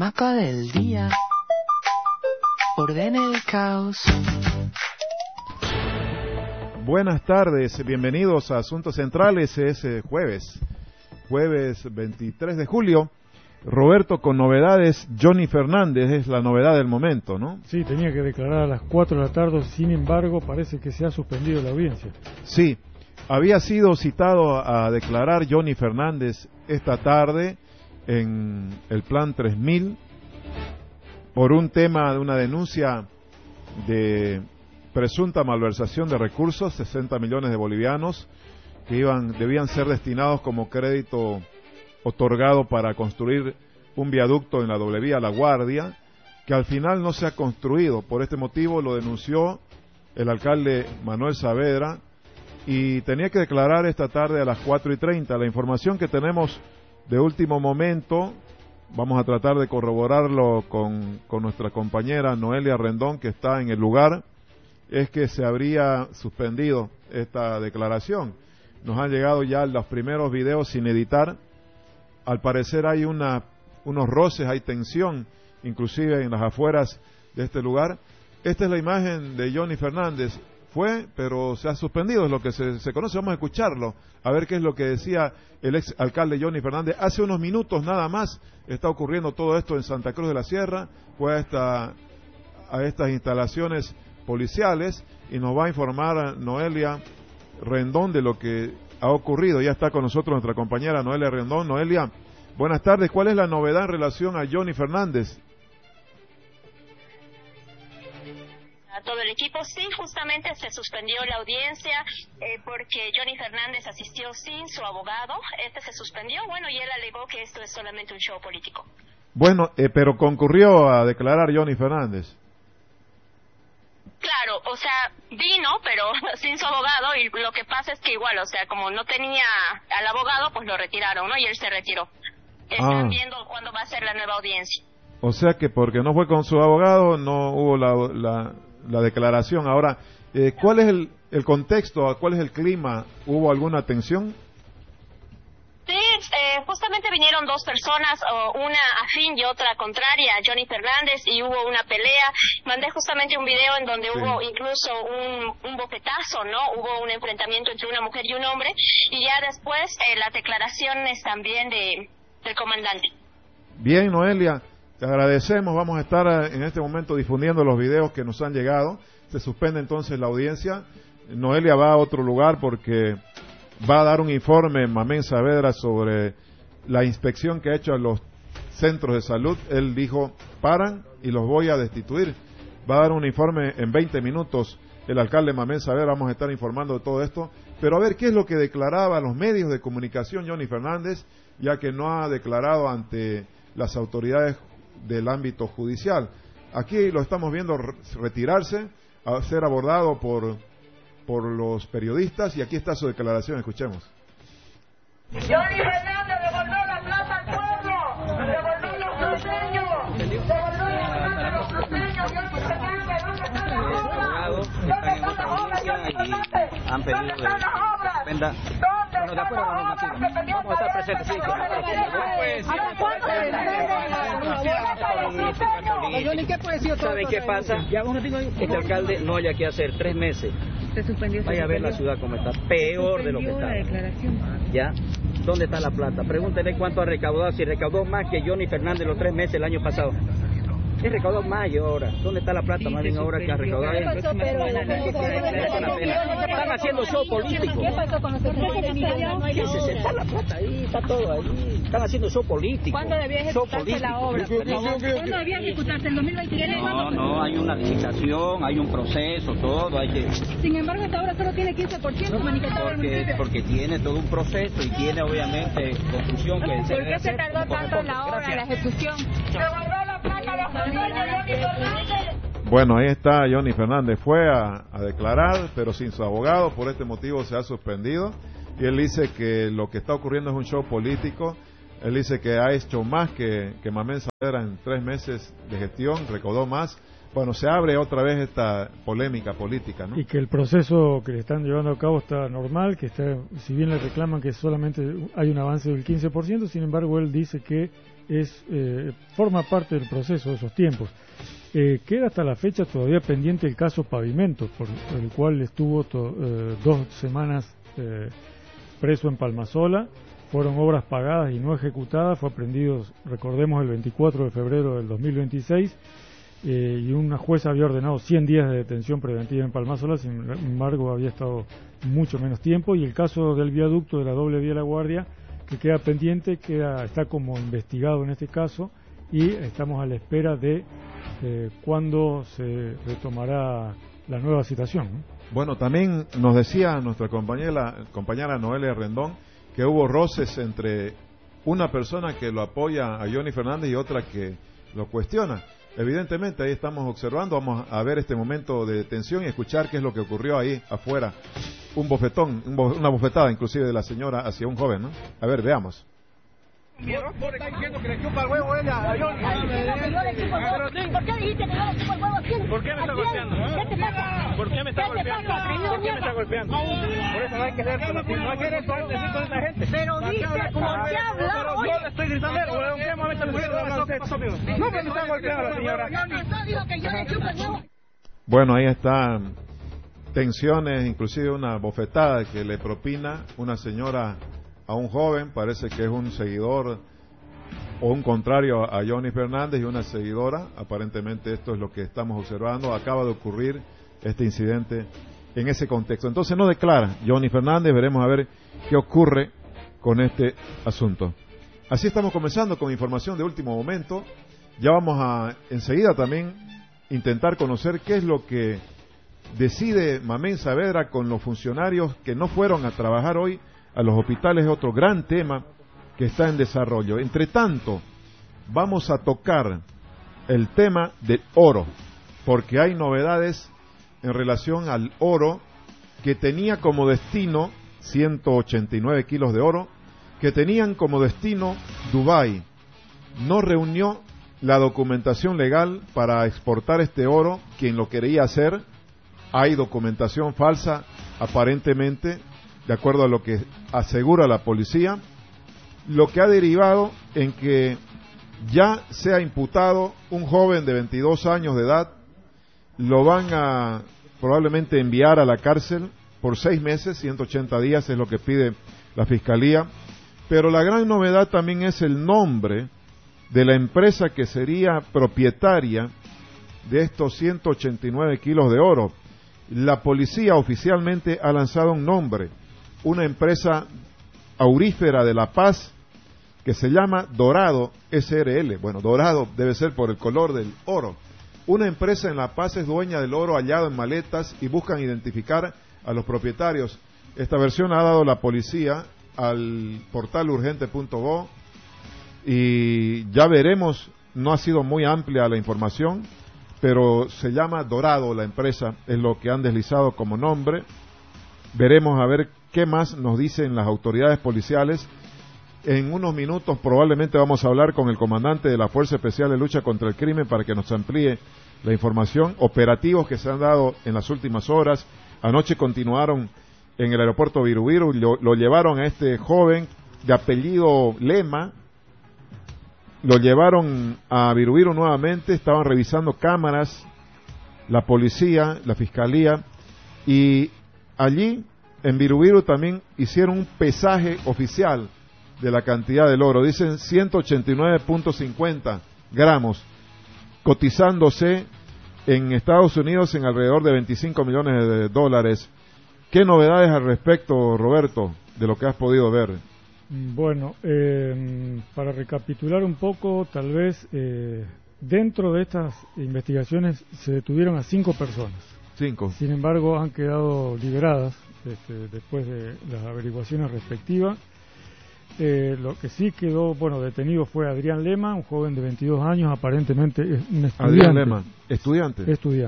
chamaco del día. Ordena el caos. Buenas tardes, bienvenidos a Asuntos Centrales. Es jueves 23 de julio. Roberto, con novedades. Johnny Fernández es la novedad del momento, ¿no? Sí, tenía que declarar a las 4 de la tarde, sin embargo, parece que se ha suspendido la audiencia. Sí, había sido citado a declarar Johnny Fernández esta tarde en el Plan 3000 por un tema de una denuncia de presunta malversación de recursos, 60 millones de bolivianos que debían ser destinados como crédito otorgado para construir un viaducto en la doble vía La Guardia, que al final no se ha construido. Por este motivo lo denunció el alcalde Manuel Saavedra y tenía que declarar esta tarde a las 4:30. La información que tenemos de último momento, vamos a tratar de corroborarlo con nuestra compañera Noelia Rendón, que está en el lugar, es que se habría suspendido esta declaración. Nos han llegado ya los primeros videos sin editar. Al parecer hay unos roces, hay tensión, inclusive en las afueras de este lugar. Esta es la imagen de Johnny Fernández. Fue, pero se ha suspendido, es lo que se conoce. Vamos a escucharlo, a ver qué es lo que decía el ex alcalde Johnny Fernández. Hace unos minutos nada más está ocurriendo todo esto en Santa Cruz de la Sierra. Fue a estas instalaciones policiales y nos va a informar Noelia Rendón de lo que ha ocurrido. Ya está con nosotros nuestra compañera Noelia Rendón. Noelia, buenas tardes. ¿Cuál es la novedad en relación a Johnny Fernández? A todo el equipo, sí, justamente se suspendió la audiencia porque Johnny Fernández asistió sin su abogado. Se suspendió, y él alegó que esto es solamente un show político. Bueno, pero concurrió a declarar Johnny Fernández. Claro, vino, pero sin su abogado, y lo que pasa es que igual, como no tenía al abogado, pues lo retiraron, ¿no? Y él se retiró. Están viendo cuándo va a ser la nueva audiencia. O sea que porque no fue con su abogado, no hubo la declaración. Ahora, ¿cuál es el contexto? ¿Cuál es el clima? ¿Hubo alguna tensión? Sí, justamente vinieron dos personas, una afín y otra contraria a Johnny Fernández, y hubo una pelea. Mandé justamente un video en donde hubo incluso un bofetazo, ¿no? Hubo un enfrentamiento entre una mujer y un hombre, y ya después las declaraciones también del comandante. Bien, Noelia, te agradecemos. Vamos a estar en este momento difundiendo los videos que nos han llegado. Se suspende entonces la audiencia. Noelia va a otro lugar porque va a dar un informe Mamén Saavedra sobre la inspección que ha hecho a los centros de salud. Él dijo, paran y los voy a destituir. Va a dar un informe en 20 minutos el alcalde Mamén Saavedra. Vamos a estar informando de todo esto. Pero a ver qué es lo que declaraba a los medios de comunicación Johnny Fernández, ya que no ha declarado ante las autoridades del ámbito judicial. Aquí lo estamos viendo retirarse, a ser abordado por los periodistas, y aquí está su declaración. Escuchemos. Johnny Fernández devolvió la plata al pueblo, devolvió los cruceños, Johnny Fernández, ¿dónde están las obras? ¿Dónde están las obras, Johnny Fernández? ¿Dónde están las obras? ¿Dónde están las obras que tenían que estar presentes? ¿Saben qué pasa? Este alcalde no haya que hacer 3 meses. Vaya a ver la ciudad como está, peor de lo que está. ¿Ya? ¿Dónde está la plata? Pregúntele cuánto ha recaudado, si recaudó más que Johnny Fernández los 3 meses el año pasado. Es recaudado más y ahora. ¿Dónde está la plata más bien ahora que ha recaudado? Están haciendo show político. ¿Qué pasó con los Está la plata ahí, está todo ahí. Están haciendo show político. ¿Cuándo debía ejecutarse la obra? ¿Cuándo debía ejecutarse? ¿El 2023? No, hay una licitación, hay un proceso, todo. Hay que... Sin embargo, esta obra solo tiene 15% manifestado. Porque tiene todo un proceso y tiene obviamente construcción que... ¿Por qué se tardó tanto en la obra, en la ejecución? Bueno, ahí está Johnny Fernández. Fue a declarar, pero sin su abogado. Por este motivo se ha suspendido. Y él dice que lo que está ocurriendo es un show político. Él dice que ha hecho más que Mamén Saavedra en 3 meses de gestión, recaudó más. Bueno, se abre otra vez esta polémica política, ¿no? Y que el proceso que le están llevando a cabo está normal, que está, si bien le reclaman que solamente hay un avance del 15%, sin embargo él dice que forma parte del proceso de esos tiempos. Queda hasta la fecha todavía pendiente el caso Pavimento, por el cual estuvo 2 semanas preso en Palmasola. Fueron obras pagadas y no ejecutadas, fue aprendido, recordemos, el 24 de febrero del 2026, y una jueza había ordenado 100 días de detención preventiva en Palmasola, sin embargo había estado mucho menos tiempo, y el caso del viaducto de la doble vía La Guardia, que queda pendiente, está como investigado en este caso, y estamos a la espera de cuándo se retomará la nueva citación, ¿no? Bueno, también nos decía nuestra compañera Noelia Rendón que hubo roces entre una persona que lo apoya a Johnny Fernández y otra que lo cuestiona. Evidentemente ahí estamos observando, vamos a ver este momento de tensión y escuchar qué es lo que ocurrió ahí afuera. Un bofetón, una bofetada inclusive de la señora hacia un joven, ¿no? A ver, veamos. ¿Vos estás diciendo que le chupa el huevo ella a Johnny? ¿Por qué dijiste que no le chupa el huevo a quién? ¿Por qué me está golpeando? ¿Qué te pasa? ¿Por qué me está golpeando? ¿Por qué me está golpeando? Por eso no hay que ser con esta gente. Pero dice, ¿por qué habla? Yo le estoy gritando, ¿en qué momento me no me está golpeando la señora? Yo digo que yo le chupo el huevo. Bueno, ahí están tensiones, inclusive una bofetada que le propina una señora a un joven, parece que es un seguidor o un contrario a Johnny Fernández, y una seguidora. Aparentemente esto es lo que estamos observando. Acaba de ocurrir este incidente en ese contexto. Entonces no declara Johnny Fernández, veremos a ver qué ocurre con este asunto. Así estamos comenzando con información de último momento. Ya vamos a enseguida también intentar conocer qué es lo que decide Mamén Saavedra con los funcionarios que no fueron a trabajar hoy a los hospitales. Es otro gran tema que está en desarrollo. Entre tanto, vamos a tocar el tema del oro, porque hay novedades en relación al oro que tenía como destino 189 kilos de oro, que tenían como destino Dubái. No reunió la documentación legal para exportar este oro quien lo quería hacer. Hay documentación falsa, aparentemente, de acuerdo a lo que asegura la policía, lo que ha derivado en que ya sea imputado un joven de 22 años de edad. Lo van a probablemente enviar a la cárcel por 6 meses, 180 días es lo que pide la Fiscalía, pero la gran novedad también es el nombre de la empresa que sería propietaria de estos 189 kilos de oro. La policía oficialmente ha lanzado un nombre, una empresa aurífera de La Paz que se llama Dorado SRL. Bueno, dorado debe ser por el color del oro. Una empresa en La Paz es dueña del oro hallado en maletas y buscan identificar a los propietarios. Esta versión ha dado la policía al portal urgente.go y ya veremos, no ha sido muy amplia la información, pero se llama Dorado la empresa, es lo que han deslizado como nombre. Veremos a ver qué más nos dicen las autoridades policiales. En unos minutos probablemente vamos a hablar con el comandante de la Fuerza Especial de Lucha contra el Crimen para que nos amplíe la información. Operativos que se han dado en las últimas horas. Anoche continuaron en el aeropuerto Virubiru, lo llevaron a este joven de apellido Lema, lo llevaron a Virubiru nuevamente, estaban revisando cámaras, la policía, la fiscalía, y allí en Virubiru también hicieron un pesaje oficial de la cantidad del oro. Dicen 189.50 gramos, cotizándose en Estados Unidos en alrededor de 25 millones de dólares. ¿Qué novedades al respecto, Roberto, de lo que has podido ver? Bueno, para recapitular un poco, tal vez dentro de estas investigaciones se detuvieron a 5 personas. 5. Sin embargo, han quedado liberadas después de las averiguaciones respectivas. Lo que sí quedó, detenido fue Adrián Lema, un joven de 22 años, aparentemente es un estudiante. Adrián Lema, estudiante.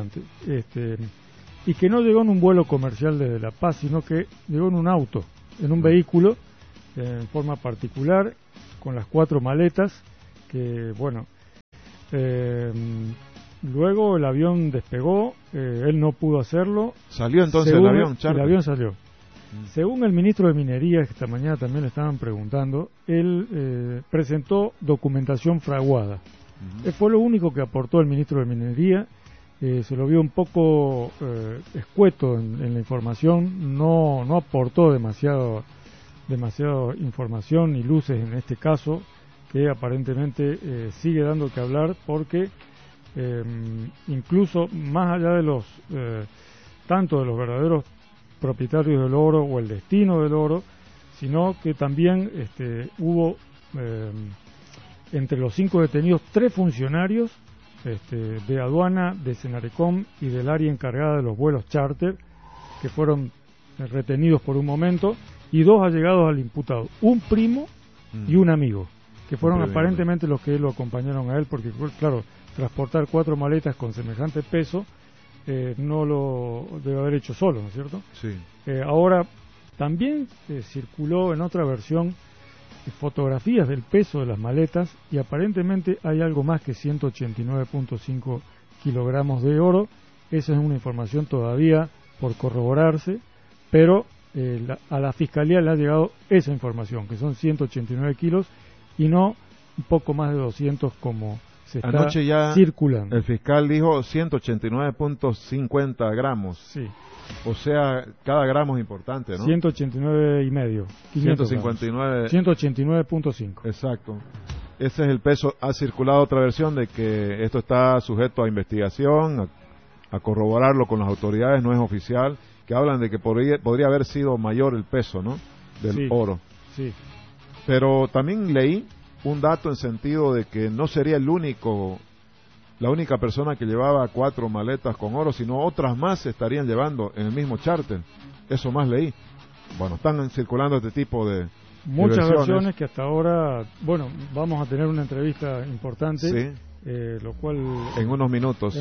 Y que no llegó en un vuelo comercial desde La Paz, sino que llegó en un auto, en un vehículo, en forma particular, con las 4 maletas, que luego el avión despegó, él no pudo hacerlo. ¿Salió entonces el avión, Charlie? El avión salió. Según el ministro de Minería, que esta mañana también le estaban preguntando, él presentó documentación fraguada. Fue lo único que aportó el ministro de Minería. Se lo vio un poco escueto en la información, no aportó demasiado información y luces en este caso, que aparentemente sigue dando que hablar porque incluso más allá de los tanto de los verdaderos propietarios del oro o el destino del oro, sino que también hubo entre los 5 detenidos 3 funcionarios de aduana, de Senarecom y del área encargada de los vuelos charter, que fueron retenidos por un momento, y 2 allegados al imputado, un primo y un amigo, que fueron aparentemente los que lo acompañaron a él, porque claro, transportar 4 maletas con semejante peso no lo debe haber hecho solo, ¿no es cierto? Sí. Ahora, también circuló en otra versión fotografías del peso de las maletas y aparentemente hay algo más que 189.5 kilogramos de oro. Esa es una información todavía por corroborarse, pero a la Fiscalía le ha llegado esa información, que son 189 kilos y no un poco más de 200 como se está anoche ya circulando. El fiscal dijo 189.50 gramos. Sí. O sea, cada gramo es importante, ¿no? 189 y medio. 159. 189.5. Exacto. Ese es el peso. Ha circulado otra versión de que esto está sujeto a investigación, a corroborarlo con las autoridades, no es oficial, que hablan de que podría haber sido mayor el peso, ¿no? Del oro. Sí. Pero también leí un dato en sentido de que no sería la única persona que llevaba 4 maletas con oro, sino otras más se estarían llevando en el mismo charter. Eso más leí. Bueno, están circulando este tipo de muchas versiones que hasta ahora, bueno, vamos a tener una entrevista importante, sí. Lo cual en unos minutos.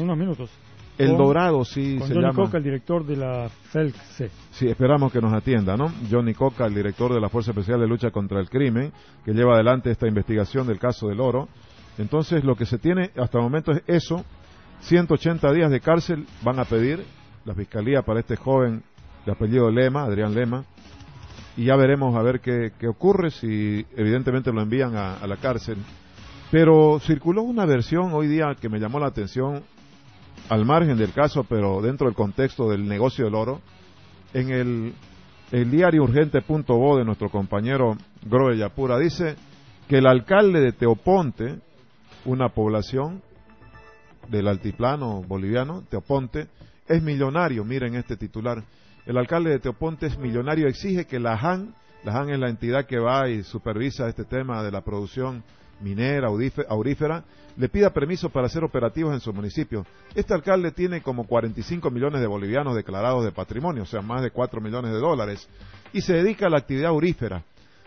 El Dorado, sí, con se Johnny llama. Coca, el director de la FELC-C. Sí, esperamos que nos atienda, ¿no? Johnny Coca, el director de la Fuerza Especial de Lucha contra el Crimen, que lleva adelante esta investigación del caso del oro. Entonces, lo que se tiene hasta el momento es eso. 180 días de cárcel van a pedir la Fiscalía para este joven de apellido Lema, Adrián Lema. Y ya veremos a ver qué ocurre, si evidentemente lo envían a la cárcel. Pero circuló una versión hoy día que me llamó la atención, al margen del caso, pero dentro del contexto del negocio del oro. En el diario urgente.bo de nuestro compañero Grover Yapura dice que el alcalde de Teoponte, una población del altiplano boliviano, Teoponte, es millonario. Miren este titular: el alcalde de Teoponte es millonario, exige que la JAN es la entidad que va y supervisa este tema de la producción minera, aurífera, le pida permiso para hacer operativos en su municipio. Este alcalde tiene como 45 millones de bolivianos declarados de patrimonio, o sea, más de 4 millones de dólares, y se dedica a la actividad aurífera.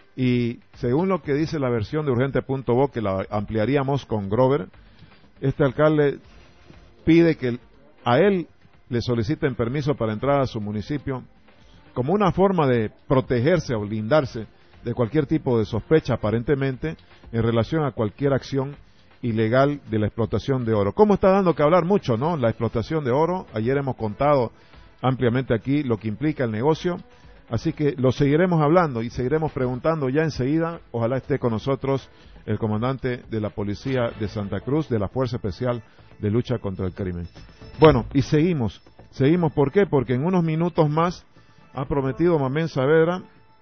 Y según lo que dice la versión de urgente.bo, que la ampliaríamos con Grover, este alcalde pide que a él le soliciten permiso para entrar a su municipio como una forma de protegerse o blindarse de cualquier tipo de sospecha, aparentemente, en relación a cualquier acción ilegal de la explotación de oro. ¿Cómo está dando que hablar mucho, no? La explotación de oro. Ayer hemos contado ampliamente aquí lo que implica el negocio. Así que lo seguiremos hablando y seguiremos preguntando ya enseguida. Ojalá esté con nosotros el comandante de la Policía de Santa Cruz, de la Fuerza Especial de Lucha contra el Crimen. Bueno, y seguimos. ¿Por qué? Porque en unos minutos más ha prometido Mamén Saavedra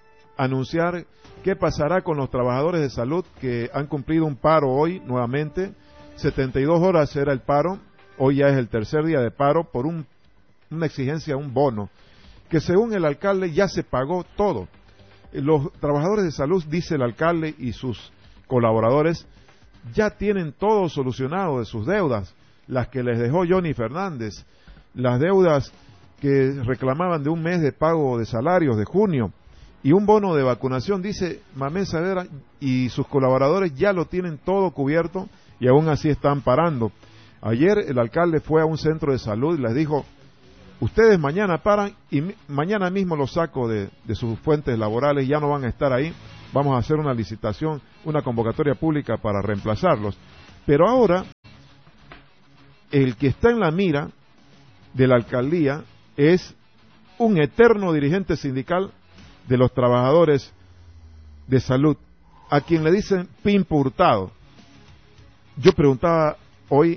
anunciar qué pasará con los trabajadores de salud que han cumplido un paro hoy nuevamente. 72 horas era el paro, hoy ya es el tercer día de paro por una exigencia, un bono, que según el alcalde ya se pagó todo. Los trabajadores de salud, dice el alcalde y sus colaboradores, ya tienen todo solucionado de sus deudas, las que les dejó Johnny Fernández, las deudas que reclamaban de un mes de pago de salarios de junio, y un bono de vacunación. Dice Mamén Saavedra y sus colaboradores ya lo tienen todo cubierto y aún así están parando. Ayer el alcalde fue a un centro de salud y les dijo: ustedes mañana paran y mañana mismo los saco de sus fuentes laborales, ya no van a estar ahí, vamos a hacer una licitación, una convocatoria pública para reemplazarlos. Pero ahora el que está en la mira de la alcaldía es un eterno dirigente sindical de los trabajadores de salud, a quien le dicen Pimpo Hurtado. Yo preguntaba hoy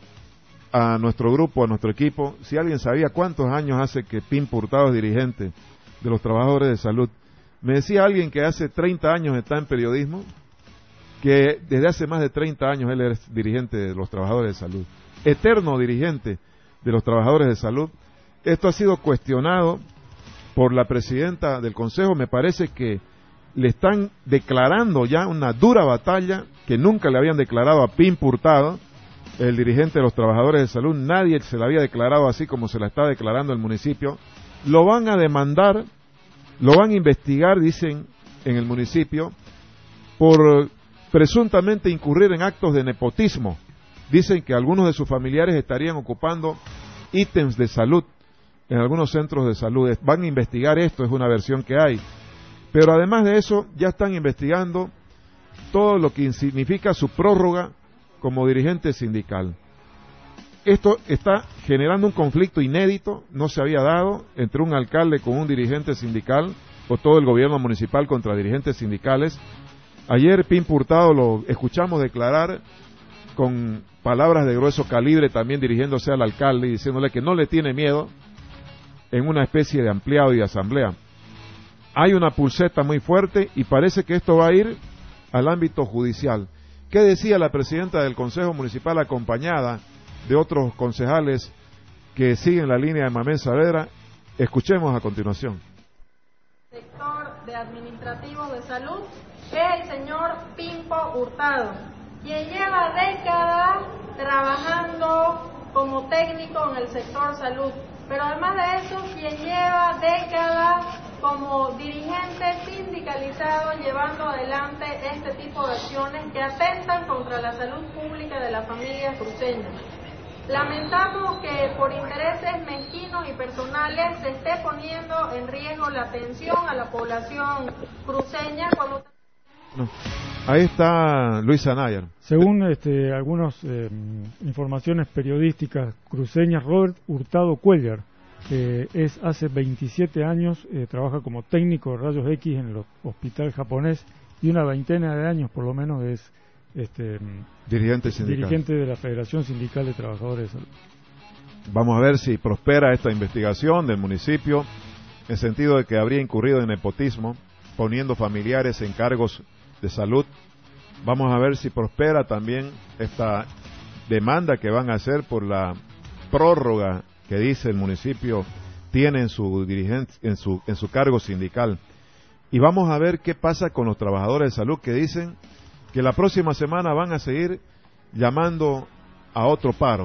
a nuestro grupo, a nuestro equipo, si alguien sabía cuántos años hace que Pimpo Hurtado es dirigente de los trabajadores de salud. Me decía alguien que hace 30 años está en periodismo, que desde hace más de 30 años él es dirigente de los trabajadores de salud, eterno dirigente de los trabajadores de salud. Esto ha sido cuestionado por la presidenta del Consejo. Me parece que le están declarando ya una dura batalla que nunca le habían declarado a Pimpo Hurtado, el dirigente de los trabajadores de salud. Nadie se la había declarado así como se la está declarando el municipio. Lo van a demandar, lo van a investigar, dicen en el municipio, por presuntamente incurrir en actos de nepotismo. Dicen que algunos de sus familiares estarían ocupando ítems de salud en algunos centros de salud. Van a investigar esto, es una versión que hay. Pero además de eso, ya están investigando todo lo que significa su prórroga como dirigente sindical. Esto está generando un conflicto inédito, no se había dado, entre un alcalde con un dirigente sindical, o todo el gobierno municipal contra dirigentes sindicales. Ayer Pimpo Hurtado lo escuchamos declarar con palabras de grueso calibre, también dirigiéndose al alcalde y diciéndole que no le tiene miedo en una especie de ampliado y de asamblea. Hay una pulseta muy fuerte y parece que esto va a ir al ámbito judicial. ¿Qué decía la presidenta del Consejo Municipal acompañada de otros concejales que siguen la línea de Mamén Saavedra? Escuchemos a continuación. Sector de Administrativo de Salud es el señor Pimpo Hurtado, quien lleva décadas trabajando como técnico en el sector salud, pero además de eso, quien lleva décadas como dirigente sindicalizado llevando adelante este tipo de acciones que atentan contra la salud pública de las familias cruceñas. Lamentamos que por intereses mezquinos y personales se esté poniendo en riesgo la atención a la población cruceña cuando... Ahí está Luis Anayar. Según algunas informaciones periodísticas cruceñas, Robert Hurtado Cuellar hace 27 años trabaja como técnico de rayos X en el hospital japonés y una veintena de años por lo menos es dirigente sindical, dirigente de la Federación Sindical de Trabajadores de Salud. Vamos a ver si prospera esta investigación del municipio en sentido de que habría incurrido en nepotismo poniendo familiares en cargos de salud. Vamos a ver si prospera también esta demanda que van a hacer por la prórroga que dice el municipio tiene en su dirigente, en su cargo sindical. Y vamos a ver qué pasa con los trabajadores de salud que dicen que la próxima semana van a seguir llamando a otro paro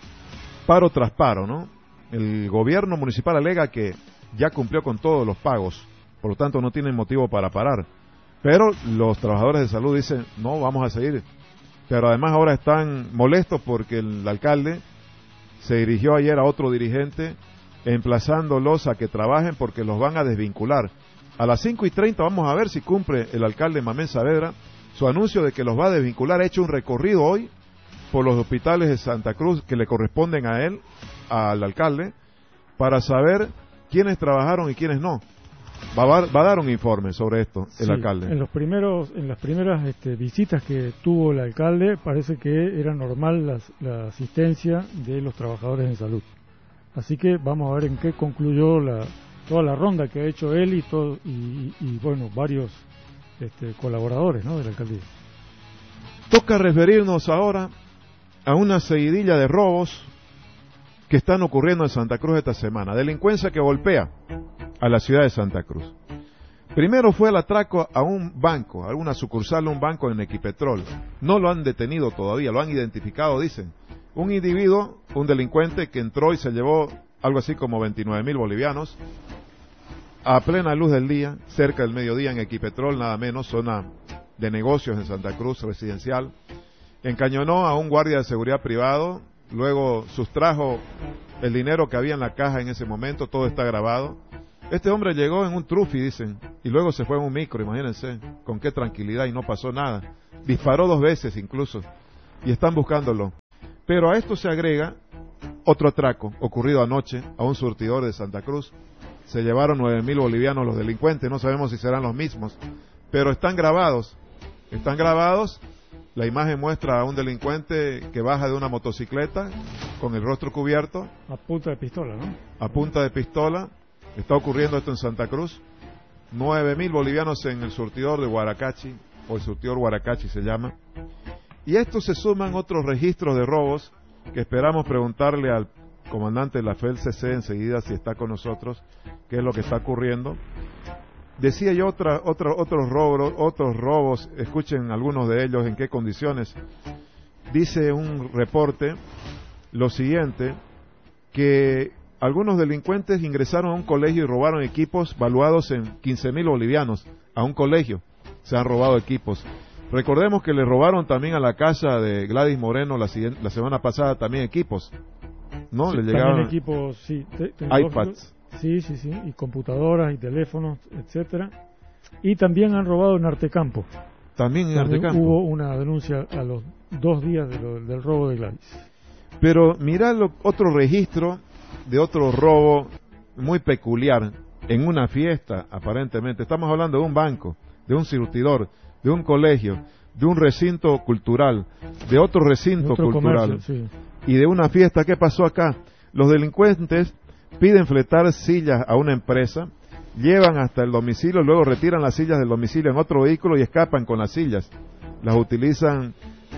tras paro, ¿no? El gobierno municipal alega que ya cumplió con todos los pagos, por lo tanto no tienen motivo para parar. Pero los trabajadores de salud dicen, no, vamos a seguir. Pero además ahora están molestos porque el alcalde se dirigió ayer a otro dirigente emplazándolos a que trabajen porque los van a desvincular. A las 5:30 vamos a ver si cumple el alcalde Mamén Saavedra su anuncio de que los va a desvincular. Ha hecho un recorrido hoy por los hospitales de Santa Cruz que le corresponden a él, al alcalde, para saber quiénes trabajaron y quiénes no. Va a dar un informe sobre esto el alcalde. En las primeras visitas que tuvo el alcalde parece que era normal la asistencia de los trabajadores en salud. Así que vamos a ver en qué concluyó toda la ronda que ha hecho él y bueno, varios colaboradores, ¿no?, de la alcaldía. Toca referirnos ahora a una seguidilla de robos que están ocurriendo en Santa Cruz esta semana. Delincuencia que golpea a la ciudad de Santa Cruz. Primero fue el atraco a un banco, a una sucursal de un banco en Equipetrol. No lo han detenido todavía, lo han identificado, dicen. Un individuo, un delincuente que entró y se llevó algo así como 29,000 bolivianos a plena luz del día, cerca del mediodía en Equipetrol, nada menos, zona de negocios en Santa Cruz, residencial. Encañonó a un guardia de seguridad privado, luego sustrajo el dinero que había en la caja en ese momento, todo está grabado. Este hombre llegó en un trufi, dicen, y luego se fue en un micro, imagínense, con qué tranquilidad, y no pasó nada. Disparó 2 veces incluso, y están buscándolo. Pero a esto se agrega otro atraco ocurrido anoche a un surtidor de Santa Cruz. Se llevaron 9.000 bolivianos los delincuentes, no sabemos si serán los mismos, pero están grabados. La imagen muestra a un delincuente que baja de una motocicleta con el rostro cubierto. A punta de pistola, ¿no? A punta de pistola. Está ocurriendo esto en Santa Cruz. 9.000 bolivianos en el surtidor de Huaracachi, o el surtidor Huaracachi se llama. Y a esto se suman otros registros de robos que esperamos preguntarle al comandante de la FELCC enseguida si está con nosotros, qué es lo que está ocurriendo. Decía yo otros robos, escuchen algunos de ellos en qué condiciones. Dice un reporte lo siguiente, que algunos delincuentes ingresaron a un colegio y robaron equipos valuados en 15.000 bolivianos, a un colegio se han robado equipos. Recordemos que le robaron también a la casa de Gladys Moreno la semana pasada también equipos, ¿no? Sí, le llegaron equipos, sí, iPads. Sí, y computadoras y teléfonos, etcétera. Y también han robado en Artecampo. También en Artecampo. Hubo una denuncia a los 2 días del robo de Gladys. Pero mirá otro registro de otro robo muy peculiar en una fiesta, aparentemente. Estamos hablando de un banco, de un surtidor, de un colegio, de un recinto cultural, de otro recinto cultural, comercio, sí. Y de una fiesta. ¿Qué pasó acá? Los delincuentes piden fletar sillas a una empresa, llevan hasta el domicilio, luego retiran las sillas del domicilio en otro vehículo y escapan con las sillas. Las utilizan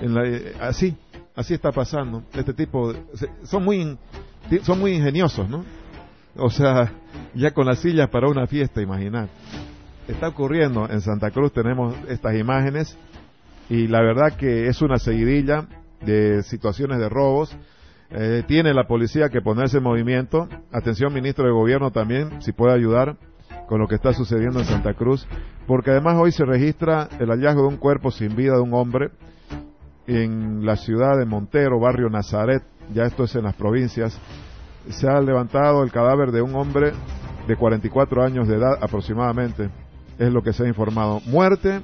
así está pasando. Este tipo son muy ingeniosos, ¿no? O sea, ya con las sillas para una fiesta, imaginar. Está ocurriendo en Santa Cruz, tenemos estas imágenes y la verdad que es una seguidilla de situaciones de robos. Tiene la policía que ponerse en movimiento. Atención, ministro de Gobierno, también, si puede ayudar con lo que está sucediendo en Santa Cruz, porque además hoy se registra el hallazgo de un cuerpo sin vida de un hombre en la ciudad de Montero, barrio Nazaret, ya esto es en las provincias. Se ha levantado el cadáver de un hombre de 44 años de edad aproximadamente, es lo que se ha informado. Muerte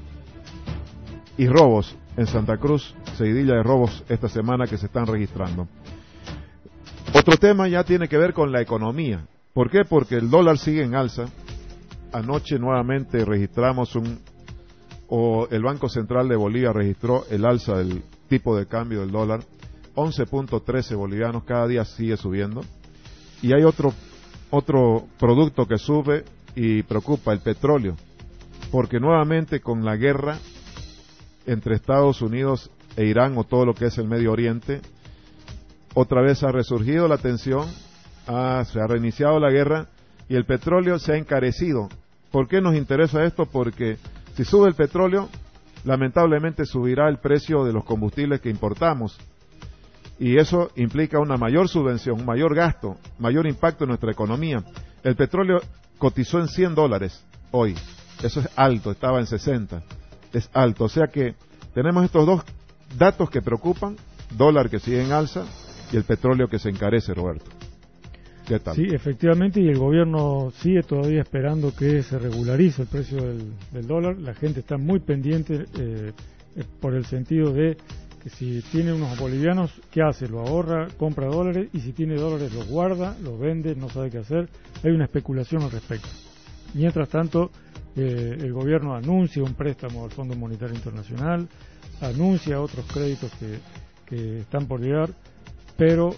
y robos en Santa Cruz, seguidilla de robos esta semana que se están registrando. Otro tema ya tiene que ver con la economía. ¿Por qué? Porque el dólar sigue en alza. Anoche nuevamente registramos el Banco Central de Bolivia registró el alza del tipo de cambio del dólar, 11.13 bolivianos, cada día sigue subiendo. Y hay otro producto que sube y preocupa, el petróleo, porque nuevamente con la guerra entre Estados Unidos e Irán, o todo lo que es el Medio Oriente, otra vez ha resurgido la tensión, se ha reiniciado la guerra y el petróleo se ha encarecido. ¿Por qué nos interesa esto? Porque si sube el petróleo, lamentablemente subirá el precio de los combustibles que importamos. Y eso implica una mayor subvención, un mayor gasto, mayor impacto en nuestra economía. El petróleo cotizó en $100 hoy. Eso es alto, estaba en 60. Es alto. O sea que tenemos estos dos datos que preocupan, dólar que sigue en alza y el petróleo que se encarece, Roberto. ¿Qué tal? Sí, efectivamente, y el gobierno sigue todavía esperando que se regularice el precio del dólar. La gente está muy pendiente por el sentido de que si tiene unos bolivianos, ¿qué hace? Lo ahorra, compra dólares, y si tiene dólares los guarda, los vende, no sabe qué hacer. Hay una especulación al respecto. Mientras tanto, el gobierno anuncia un préstamo al Fondo Monetario Internacional, anuncia otros créditos que están por llegar, pero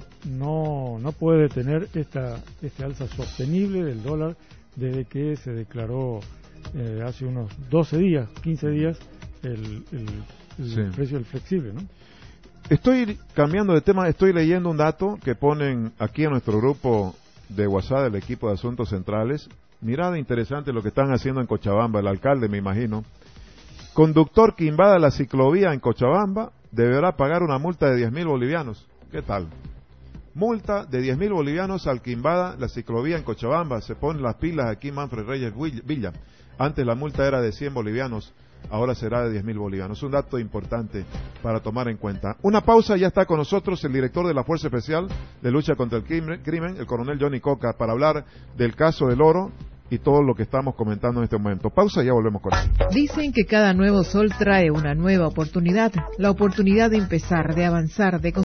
no puede tener este alza sostenible del dólar desde que se declaró hace unos 12 días, 15 días, el precio del flexible, ¿no? Estoy cambiando de tema, estoy leyendo un dato que ponen aquí en nuestro grupo de WhatsApp del equipo de Asuntos Centrales. Mirada interesante lo que están haciendo en Cochabamba, el alcalde, me imagino. Conductor que invada la ciclovía en Cochabamba deberá pagar una multa de 10.000 bolivianos. ¿Qué tal? Multa de 10.000 bolivianos al que invada la ciclovía en Cochabamba. Se ponen las pilas aquí Manfred Reyes Villa. Antes la multa era de 100 bolivianos, ahora será de 10.000 bolivianos. Un dato importante para tomar en cuenta. Una pausa, ya está con nosotros el director de la Fuerza Especial de Lucha contra el Crimen, el coronel Johnny Coca, para hablar del caso del oro y todo lo que estamos comentando en este momento. Pausa y ya volvemos con él. Dicen que cada nuevo sol trae una nueva oportunidad, la oportunidad de empezar, de avanzar, de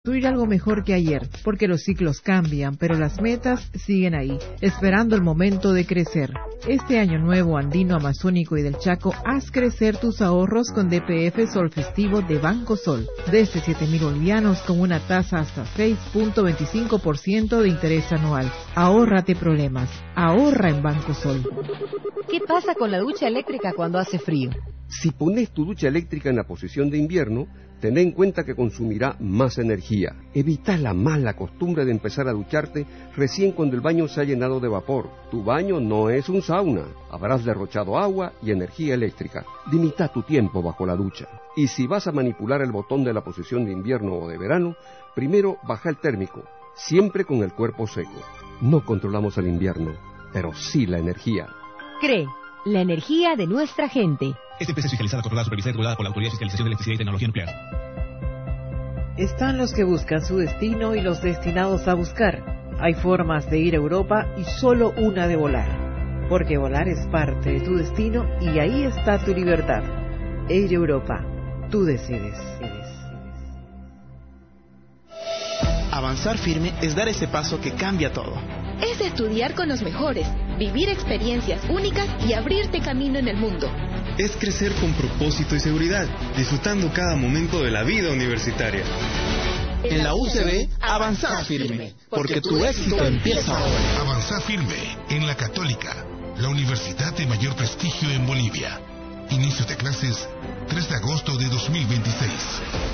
construir algo mejor que ayer, porque los ciclos cambian, pero las metas siguen ahí, esperando el momento de crecer. Este año nuevo andino, amazónico y del Chaco, haz crecer tus ahorros con DPF Sol Festivo de Banco Sol. Desde 7.000 bolivianos con una tasa hasta 6.25% de interés anual. Ahórrate problemas. Ahorra en Banco Sol. ¿Qué pasa con la ducha eléctrica cuando hace frío? Si pones tu ducha eléctrica en la posición de invierno, ten en cuenta que consumirá más energía. Evita la mala costumbre de empezar a ducharte recién cuando el baño se ha llenado de vapor. Tu baño no es un sauna. Habrás derrochado agua y energía eléctrica. Limita tu tiempo bajo la ducha. Y si vas a manipular el botón de la posición de invierno o de verano, primero baja el térmico, siempre con el cuerpo seco. No controlamos el invierno, pero sí la energía. CRE, la energía de nuestra gente. Esta empresa es fiscalizada, controlada, supervisada y regulada por la Autoridad de Fiscalización de Electricidad y Tecnología Nuclear. Están los que buscan su destino y los destinados a buscar. Hay formas de ir a Europa y solo una de volar. Porque volar es parte de tu destino y ahí está tu libertad. Air Europa, tú decides. Avanzar firme es dar ese paso que cambia todo. Es estudiar con los mejores, vivir experiencias únicas y abrirte camino en el mundo. Es crecer con propósito y seguridad, disfrutando cada momento de la vida universitaria. En la UCB, avanzar firme, porque tu éxito empieza ahora. Avanzar firme en la Católica, la universidad de mayor prestigio en Bolivia. Inicio de clases 3 de agosto de 2026.